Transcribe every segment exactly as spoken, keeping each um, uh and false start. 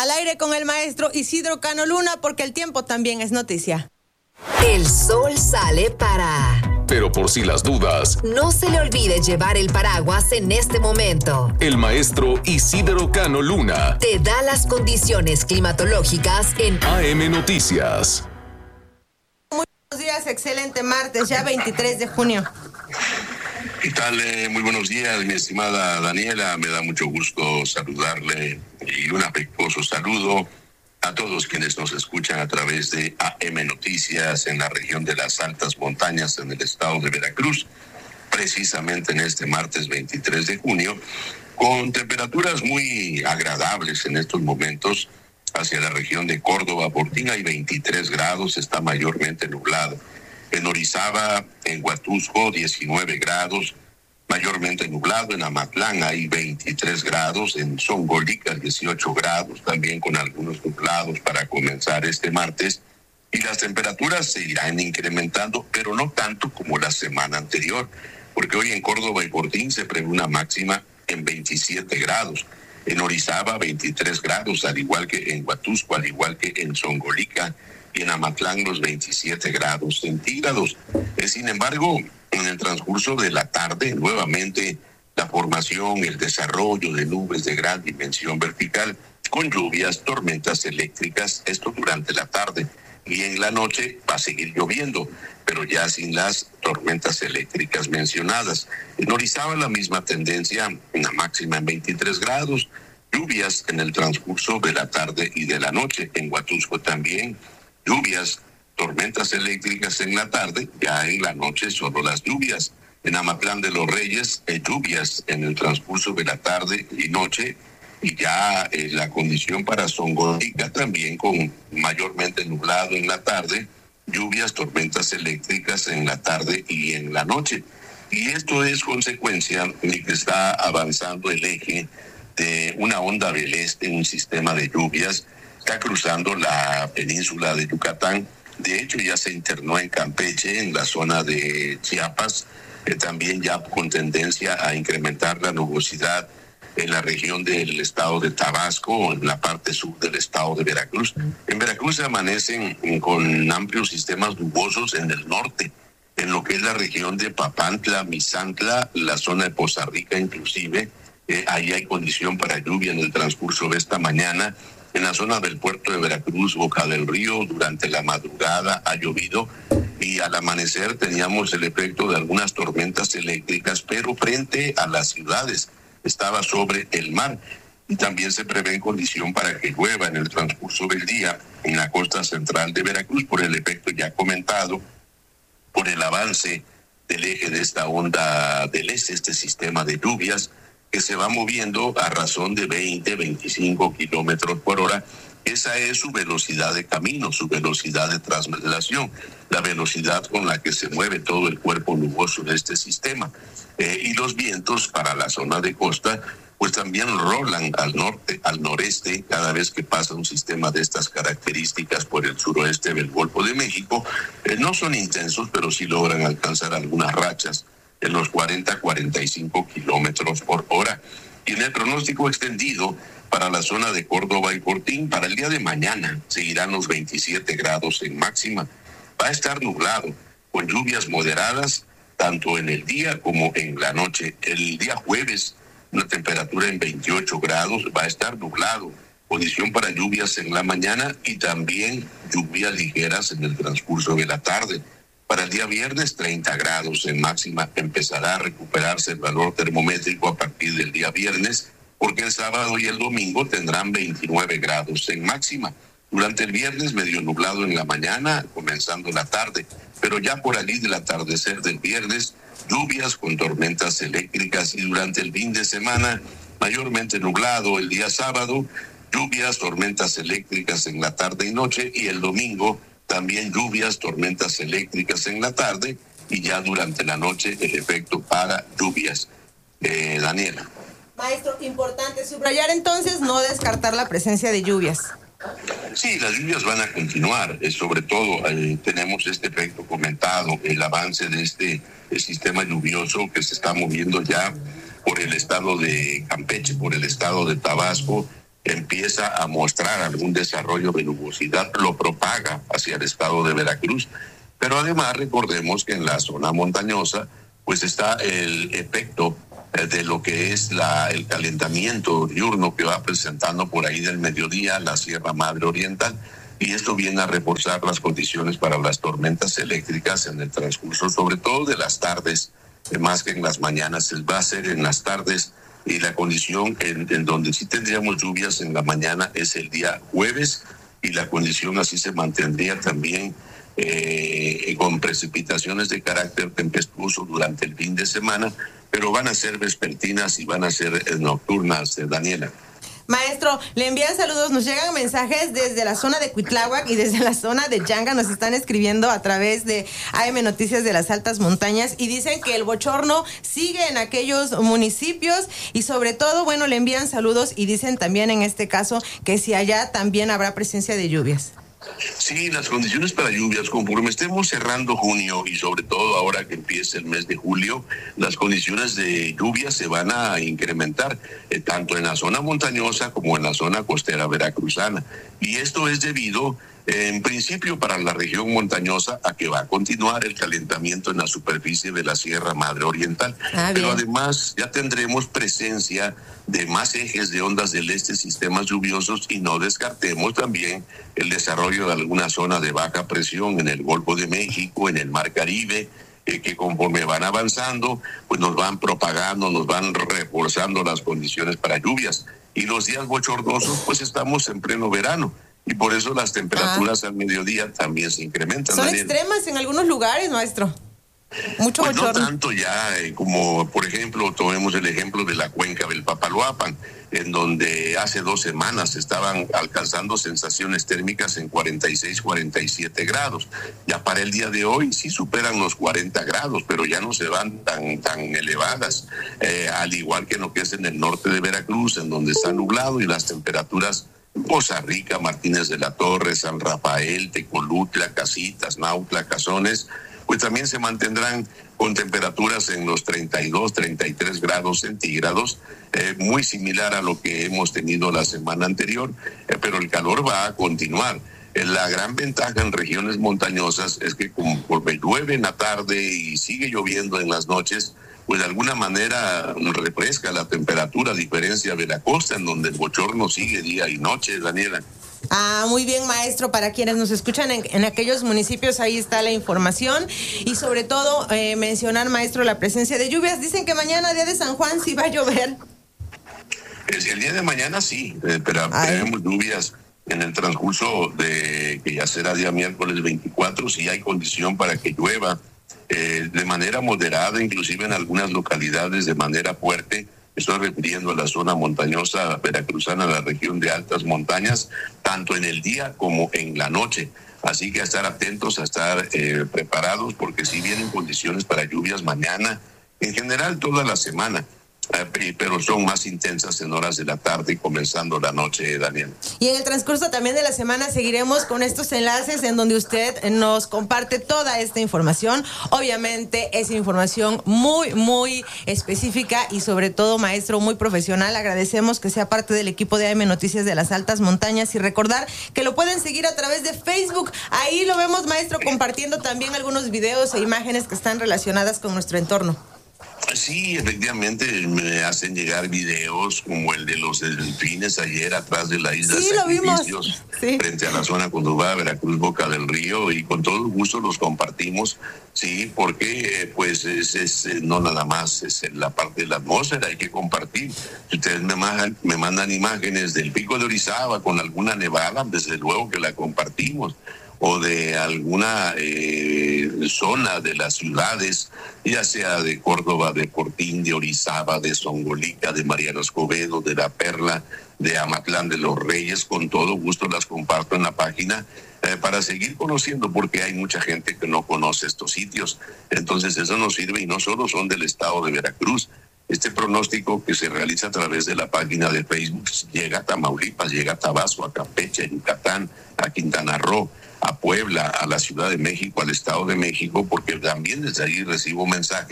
Al aire con el maestro Isidro Cano Luna, porque el tiempo también es noticia. El sol sale para... Pero por si las dudas, no se le olvide llevar el paraguas en este momento. El maestro Isidro Cano Luna te da las condiciones climatológicas en A M Noticias. Muy buenos días, excelente martes, ya veintitrés de junio. ¿Qué tal? Eh, muy buenos días, mi estimada Daniela. Me da mucho gusto saludarle y un afectuoso saludo a todos quienes nos escuchan a través de A M Noticias en la región de las altas montañas en el estado de Veracruz, precisamente en este martes veintitrés de junio, con temperaturas muy agradables en estos momentos. Hacia la región de Córdoba, Portín hay veintitrés grados, está mayormente nublado. En Orizaba, en Huatusco, diecinueve grados, mayormente nublado. En Amatlán hay veintitrés grados, en Zongolica dieciocho grados, también con algunos nublados para comenzar este martes. Y las temperaturas se irán incrementando, pero no tanto como la semana anterior, porque hoy en Córdoba y Portín se prevé una máxima en veintisiete grados. En Orizaba, veintitrés grados, al igual que en Huatusco, al igual que en Zongolica, y en Amatlán los veintisiete grados centígrados. Eh, sin embargo, en el transcurso de la tarde, nuevamente la formación, el desarrollo de nubes de gran dimensión vertical con lluvias, tormentas eléctricas, esto durante la tarde. Y en la noche va a seguir lloviendo, pero ya sin las tormentas eléctricas mencionadas. En Orizaba la misma tendencia, una máxima en veintitrés grados, lluvias en el transcurso de la tarde y de la noche. En Huatusco también lluvias, tormentas eléctricas en la tarde, ya en la noche solo las lluvias. En Amatlán de los Reyes, eh, lluvias en el transcurso de la tarde y noche, y ya eh, la condición para Zongolica también con mayormente nublado en la tarde, lluvias, tormentas eléctricas en la tarde y en la noche. Y esto es consecuencia de que está avanzando el eje de una onda del este, un sistema de lluvias, está cruzando la península de Yucatán. De hecho, ya se internó en Campeche, en la zona de Chiapas, eh, también ya con tendencia a incrementar la nubosidad en la región del estado de Tabasco, en la parte sur del estado de Veracruz. En Veracruz se amanecen con amplios sistemas nubosos en el norte, en lo que es la región de Papantla, Misantla, la zona de Poza Rica inclusive. Eh, ahí hay condición para lluvia en el transcurso de esta mañana. En la zona del puerto de Veracruz, Boca del Río, durante la madrugada ha llovido y al amanecer teníamos el efecto de algunas tormentas eléctricas, pero frente a las ciudades, estaba sobre el mar. Y también se prevé condición para que llueva en el transcurso del día en la costa central de Veracruz por el efecto ya comentado, por el avance del eje de esta onda del este, este sistema de lluvias, que se va moviendo a razón de veinte, veinticinco kilómetros por hora. Esa es su velocidad de camino, su velocidad de traslación, la velocidad con la que se mueve todo el cuerpo nuboso de este sistema. Eh, y los vientos para la zona de costa, pues también rolan al norte, al noreste, cada vez que pasa un sistema de estas características por el suroeste del Golfo de México. Eh, no son intensos, pero sí logran alcanzar algunas rachas en los cuarenta, cuarenta y cinco kilómetros por hora. Y en el pronóstico extendido para la zona de Córdoba y Portín, para el día de mañana seguirán los veintisiete grados en máxima. Va a estar nublado, con lluvias moderadas, tanto en el día como en la noche. El día jueves, una temperatura en veintiocho grados, va a estar nublado, condición para lluvias en la mañana y también lluvias ligeras en el transcurso de la tarde. Para el día viernes, treinta grados en máxima. Empezará a recuperarse el valor termométrico a partir del día viernes, porque el sábado y el domingo tendrán veintinueve grados en máxima. Durante el viernes, medio nublado en la mañana, comenzando la tarde, pero ya por allí del atardecer del viernes, lluvias con tormentas eléctricas, y durante el fin de semana, mayormente nublado el día sábado, lluvias, tormentas eléctricas en la tarde y noche, y el domingo también lluvias, tormentas eléctricas en la tarde, y ya durante la noche el efecto para lluvias. Eh, Daniela. Maestro, importante subrayar entonces, no descartar la presencia de lluvias. Sí, las lluvias van a continuar, eh, sobre todo eh, tenemos este efecto comentado, el avance de este el sistema lluvioso que se está moviendo ya por el estado de Campeche, por el estado de Tabasco, empieza a mostrar algún desarrollo de nubosidad, lo propaga hacia el estado de Veracruz. Pero además recordemos que en la zona montañosa pues está el efecto de lo que es la, el calentamiento diurno que va presentando por ahí del mediodía la Sierra Madre Oriental, y esto viene a reforzar las condiciones para las tormentas eléctricas en el transcurso, sobre todo de las tardes, más que en las mañanas. Va a ser en las tardes, y la condición en, en donde sí tendríamos lluvias en la mañana es el día jueves, y la condición así se mantendría también eh, con precipitaciones de carácter tempestuoso durante el fin de semana, pero van a ser vespertinas y van a ser eh, nocturnas, eh, Daniela. Maestro, le envían saludos, nos llegan mensajes desde la zona de Cuitláhuac y desde la zona de Yanga, nos están escribiendo a través de A M Noticias de las Altas Montañas, y dicen que el bochorno sigue en aquellos municipios, y sobre todo, bueno, le envían saludos y dicen también en este caso que si allá también habrá presencia de lluvias. Sí, las condiciones para lluvias, conforme estemos cerrando junio y sobre todo ahora que empieza el mes de julio, las condiciones de lluvia se van a incrementar, eh, tanto en la zona montañosa como en la zona costera veracruzana. Y esto es debido, eh, en principio para la región montañosa, a que va a continuar el calentamiento en la superficie de la Sierra Madre Oriental. Ah, pero además ya tendremos presencia de más ejes de ondas del este, sistemas lluviosos, y no descartemos también el desarrollo de alguna zona de baja presión en el Golfo de México, en el Mar Caribe, eh, que conforme van avanzando, pues nos van propagando, nos van reforzando las condiciones para lluvias. Y los días bochornosos, pues estamos en pleno verano, y por eso las temperaturas ah. al mediodía también se incrementan. Son Daniel. extremas en algunos lugares, maestro. Mucho pues bochorno. No tanto ya, eh, como por ejemplo, tomemos el ejemplo de la cuenca del Papaloapan, en donde hace dos semanas estaban alcanzando sensaciones térmicas en cuarenta y seis, cuarenta y siete grados. Ya para el día de hoy sí superan los cuarenta grados, pero ya no se van tan, tan elevadas, eh, al igual que en lo que es en el norte de Veracruz, en donde está nublado y las temperaturas Poza Rica, Martínez de la Torre, San Rafael, Tecolutla, Casitas, Nautla, Cazones, pues también se mantendrán con temperaturas en los treinta y dos, treinta y tres grados centígrados, eh, muy similar a lo que hemos tenido la semana anterior, eh, pero el calor va a continuar. Eh, la gran ventaja en regiones montañosas es que conforme llueve en la tarde y sigue lloviendo en las noches, pues de alguna manera refresca la temperatura, a diferencia de la costa, en donde el bochorno sigue día y noche, Daniela. Ah, muy bien, maestro. Para quienes nos escuchan en, en aquellos municipios, ahí está la información. Y sobre todo, eh, mencionar, maestro, la presencia de lluvias. Dicen que mañana, día de San Juan, sí va a llover. Es el día de mañana sí, eh, pero tenemos lluvias en el transcurso de que ya será día miércoles veinticuatro, si hay condición para que llueva eh, de manera moderada, inclusive en algunas localidades de manera fuerte. Estoy refiriendo a la zona montañosa veracruzana, la región de altas montañas, tanto en el día como en la noche. Así que a estar atentos, a estar eh, preparados, porque si vienen condiciones para lluvias mañana, en general toda la semana, eh, pero son más intensas en horas de la tarde y comenzando la noche, Daniel. Y en el transcurso también de la semana seguiremos con estos enlaces en donde usted nos comparte toda esta información. Obviamente es información muy, muy específica y sobre todo, maestro, muy profesional. Agradecemos que sea parte del equipo de A M Noticias de las Altas Montañas, y recordar que lo pueden seguir a través de Facebook. Ahí lo vemos, maestro, compartiendo también algunos videos e imágenes que están relacionadas con nuestro entorno. Sí, efectivamente me hacen llegar videos como el de los delfines ayer atrás de la isla sí, de Sacrificios, lo vimos. Sí. Frente a la zona conurbada Veracruz, Boca del Río, y con todo gusto los compartimos, sí, porque pues es, es no nada más es la parte de la atmósfera, hay que compartir. Si ustedes me mandan, me mandan imágenes del Pico de Orizaba con alguna nevada, desde luego que la compartimos, o de alguna eh, zona de las ciudades, ya sea de Córdoba, de Portín, de Orizaba, de Zongolica, de Mariano Escobedo, de La Perla, de Amatlán de los Reyes, con todo gusto las comparto en la página eh, para seguir conociendo, porque hay mucha gente que no conoce estos sitios. Entonces eso nos sirve, y no solo son del estado de Veracruz. Este pronóstico que se realiza a través de la página de Facebook llega a Tamaulipas, llega a Tabasco, a Campeche, a Yucatán, a Quintana Roo, a Puebla, a la Ciudad de México, al Estado de México, porque también desde ahí recibo mensajes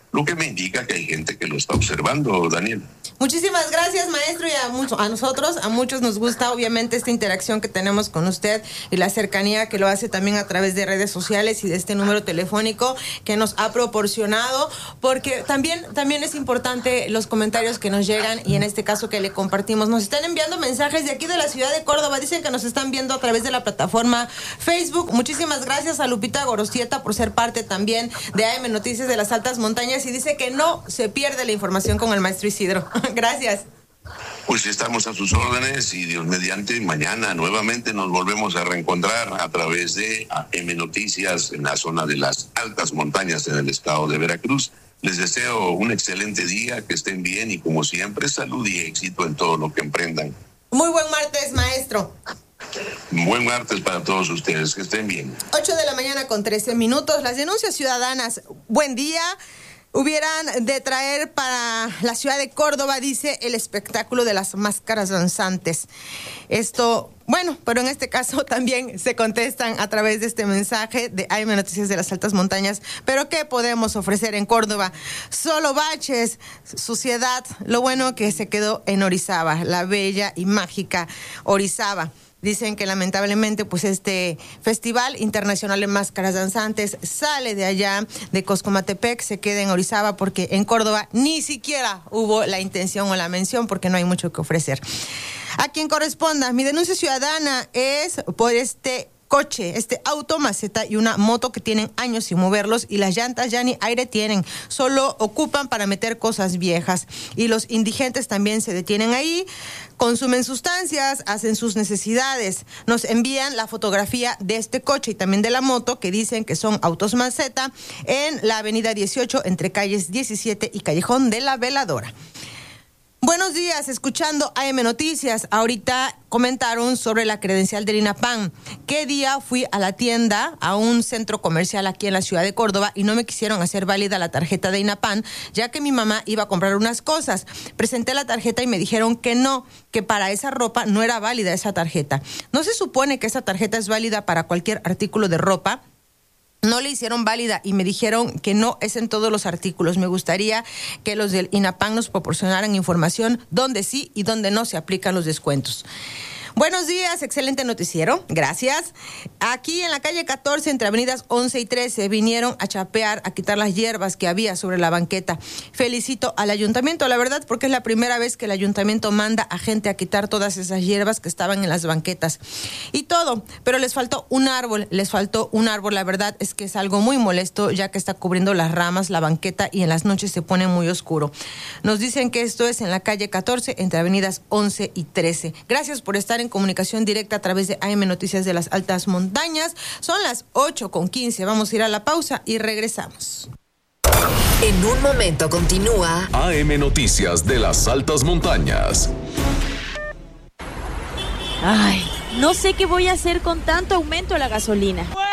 lo que me indica que hay gente que lo está observando, Daniel. Muchísimas gracias, maestro, y a, mucho, a nosotros, a muchos nos gusta obviamente esta interacción que tenemos con usted y la cercanía que lo hace también a través de redes sociales y de este número telefónico que nos ha proporcionado, porque también, también es importante los comentarios que nos llegan y en este caso que le compartimos. Nos están enviando mensajes de aquí de la ciudad de Córdoba, dicen que nos están viendo a través de la plataforma Facebook. Muchísimas gracias a Lupita Gorosieta por ser parte también de A M Noticias de las Altas Montañas y dice que no se pierde la información con el maestro Isidro. Gracias. Pues estamos a sus órdenes y Dios mediante, mañana nuevamente nos volvemos a reencontrar a través de A M Noticias en la zona de las Altas Montañas en el estado de Veracruz. Les deseo un excelente día, que estén bien y como siempre salud y éxito en todo lo que emprendan. Muy buen martes, maestro. Buen martes para todos ustedes, que estén bien. ocho de la mañana con trece minutos. Las denuncias ciudadanas, buen día. Hubieran de traer para la ciudad de Córdoba, dice, el espectáculo de las máscaras danzantes. Esto, bueno, pero en este caso también se contestan a través de este mensaje de A M Noticias de las Altas Montañas. Pero ¿qué podemos ofrecer en Córdoba? Solo baches, suciedad. Lo bueno que se quedó en Orizaba, la bella y mágica Orizaba. Dicen que lamentablemente pues este Festival Internacional de Máscaras Danzantes sale de allá, de Coscomatepec, se queda en Orizaba porque en Córdoba ni siquiera hubo la intención o la mención porque no hay mucho que ofrecer. A quien corresponda, mi denuncia ciudadana es por este coche, este auto maceta y una moto que tienen años sin moverlos y las llantas ya ni aire tienen, solo ocupan para meter cosas viejas y los indigentes también se detienen ahí, consumen sustancias, hacen sus necesidades, nos envían la fotografía de este coche y también de la moto que dicen que son autos maceta en la avenida dieciocho entre calles diecisiete y Callejón de la Veladora. Buenos días, escuchando A M Noticias. Ahorita comentaron sobre la credencial del INAPAM. ¿Qué día fui a la tienda, a un centro comercial aquí en la ciudad de Córdoba y no me quisieron hacer válida la tarjeta de INAPAM, ya que mi mamá iba a comprar unas cosas? Presenté la tarjeta y me dijeron que no, que para esa ropa no era válida esa tarjeta. ¿No se supone que esa tarjeta es válida para cualquier artículo de ropa? No le hicieron válida y me dijeron que no es en todos los artículos. Me gustaría que los del INAPAM nos proporcionaran información donde sí y donde no se aplican los descuentos. Buenos días, excelente noticiero, gracias. Aquí en la calle catorce, entre avenidas once y trece, vinieron a chapear, a quitar las hierbas que había sobre la banqueta. Felicito al ayuntamiento, la verdad, porque es la primera vez que el ayuntamiento manda a gente a quitar todas esas hierbas que estaban en las banquetas. Y todo, pero les faltó un árbol, les faltó un árbol, la verdad es que es algo muy molesto, ya que está cubriendo las ramas, la banqueta, y en las noches se pone muy oscuro. Nos dicen que esto es en la calle catorce, entre avenidas once y trece. Gracias por estar en comunicación directa a través de A M Noticias de las Altas Montañas. Son las ocho con quince. Vamos a ir a la pausa y regresamos. En un momento continúa A M Noticias de las Altas Montañas. Ay, no sé qué voy a hacer con tanto aumento a la gasolina.